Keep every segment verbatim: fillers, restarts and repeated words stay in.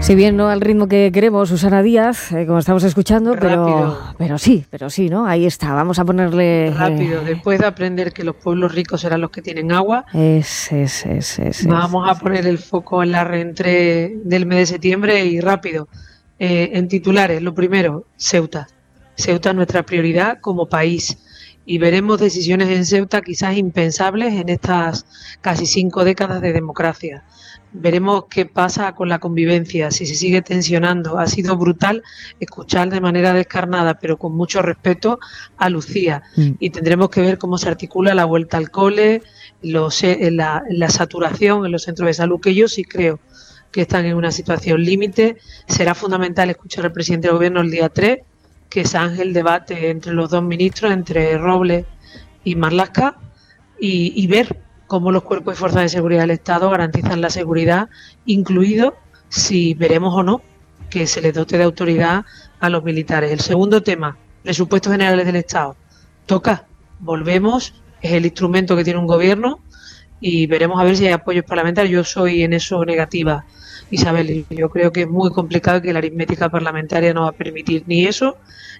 Si bien no al ritmo que queremos, Susana Díaz, eh, como estamos escuchando, pero, pero sí, pero sí, ¿no? Ahí está, vamos a ponerle... Rápido, eh, después de aprender que los pueblos ricos serán los que tienen agua, es, es, es, es, vamos es, a poner el foco en la reentrée del mes de septiembre y rápido. Eh, en titulares, lo primero, Ceuta. Ceuta es nuestra prioridad como país y veremos decisiones en Ceuta quizás impensables en estas casi cinco décadas de democracia. Veremos qué pasa con la convivencia, si se sigue tensionando. Ha sido brutal escuchar de manera descarnada, pero con mucho respeto, a Lucía. Mm. Y tendremos que ver cómo se articula la vuelta al cole, los, eh, la, la saturación en los centros de salud, que yo sí creo que están en una situación límite. Será fundamental escuchar al presidente del gobierno el día tres, que zanje el debate entre los dos ministros, entre Robles y Marlaska, y, y ver cómo los cuerpos y fuerzas de seguridad del Estado garantizan la seguridad, incluido si veremos o no que se les dote de autoridad a los militares. El segundo tema, presupuestos generales del Estado. Toca, volvemos, es el instrumento que tiene un gobierno y veremos a ver si hay apoyos parlamentarios. Yo soy en eso negativa, Isabel. Yo creo que es muy complicado, que la aritmética parlamentaria no va a permitir ni eso,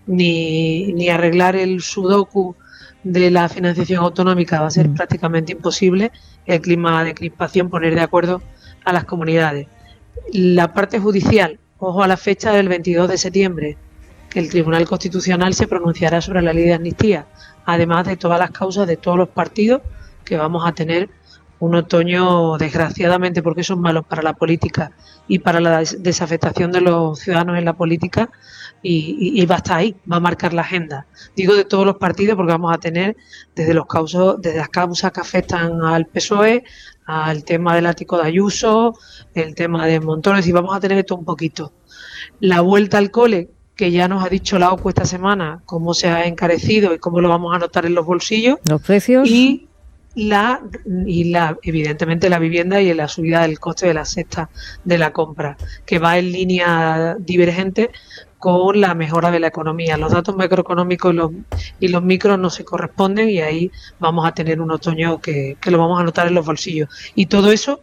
ni, ni arreglar el sudoku de la financiación autonómica. Va a ser Mm. prácticamente imposible el clima de crispación poner de acuerdo a las comunidades. La parte judicial, ojo a la fecha del veintidós de septiembre, que el Tribunal Constitucional se pronunciará sobre la ley de amnistía, además de todas las causas de todos los partidos, que vamos a tener un otoño, desgraciadamente, porque son malos para la política y para la des- desafectación de los ciudadanos en la política, y, y, y va a estar ahí, va a marcar la agenda. Digo de todos los partidos porque vamos a tener desde los causos, desde las causas que afectan al P S O E, al tema del ático de Ayuso, el tema de Montones, y vamos a tener esto un poquito. La vuelta al cole, que ya nos ha dicho la O C U esta semana cómo se ha encarecido y cómo lo vamos a notar en los bolsillos, Los precios... y la y la evidentemente la vivienda y la subida del coste de la cesta de la compra, que va en línea divergente con la mejora de la economía. Los datos macroeconómicos y los, y los micros no se corresponden, y ahí vamos a tener un otoño que, que lo vamos a notar en los bolsillos. Y todo eso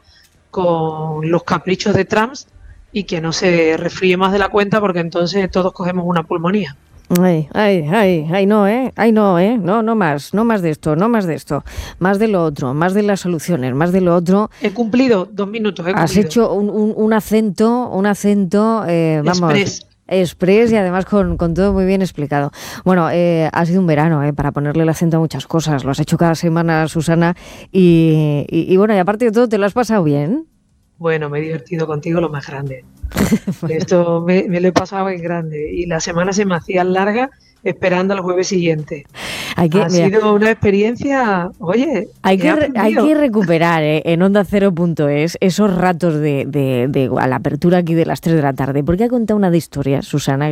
con los caprichos de Trump, y que no se resfríe más de la cuenta, porque entonces todos cogemos una pulmonía. Ay, ay, ay, ay, no, ¿eh? Ay, no, ¿eh? No, no más, no más de esto, no más de esto. Más de lo otro, más de las soluciones, más de lo otro. He cumplido dos minutos, he Has cumplido. hecho un, un, un acento, un acento, eh, vamos... Express. Express, y además con, con todo muy bien explicado. Bueno, eh, ha sido un verano eh, para ponerle el acento a muchas cosas. Lo has hecho cada semana, Susana, y, y, y bueno, y aparte de todo, ¿te lo has pasado bien? Bueno, me he divertido contigo lo más grande. Esto me, me lo he pasado en grande, y la semana se me hacía larga esperando al jueves siguiente. Hay que, Ha mira, sido una experiencia, oye, hay he que, re- hay aprendido. que recuperar eh, en onda cero punto es esos ratos de, de, de a la apertura aquí de las tres de la tarde, porque ha contado una de historias, Susana,